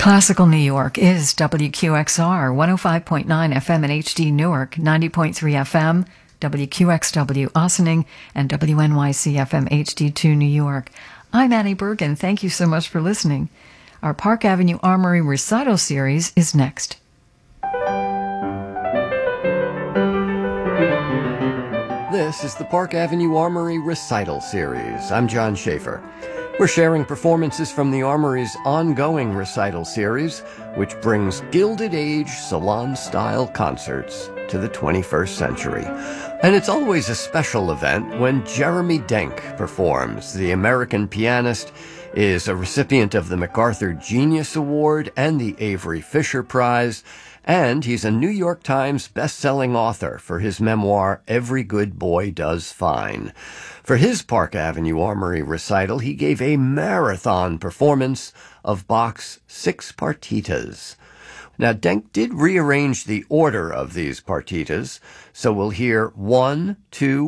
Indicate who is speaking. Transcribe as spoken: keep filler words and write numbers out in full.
Speaker 1: Classical New York is W Q X R, one oh five point nine F M in H D Newark, ninety point three F M, W Q X W Ossining, and W N Y C F M H D two New York. I'm Annie Bergen. Thank you so much for listening. Our Park Avenue Armory recital series is next.
Speaker 2: This is the Park Avenue Armory Recital Series. I'm John Schaefer. We're sharing performances from the Armory's ongoing recital series, which brings Gilded Age salon-style concerts to the twenty-first century. And it's always a special event when Jeremy Denk performs. The American pianist is a recipient of the MacArthur Genius Award and the Avery Fisher Prize, and he's a New York Times best-selling author for his memoir, Every Good Boy Does Fine. For his Park Avenue Armory recital, he gave a marathon performance of Bach's Six Partitas. Now, Denk did rearrange the order of these partitas, so we'll hear one, two,